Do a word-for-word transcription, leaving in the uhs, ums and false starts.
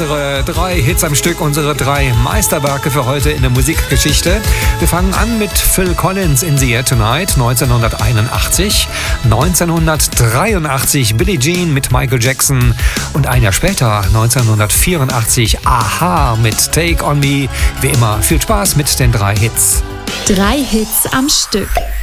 unsere drei Hits am Stück, unsere drei Meisterwerke für heute in der Musikgeschichte. Wir fangen an mit Phil Collins in The Air Tonight neunzehnhunderteinundachtzig, neunzehnhundertdreiundachtzig Billie Jean mit Michael Jackson und ein Jahr später neunzehnhundertvierundachtzig a-ha mit Take On Me. Wie immer viel Spaß mit den drei Hits. Drei Hits am Stück.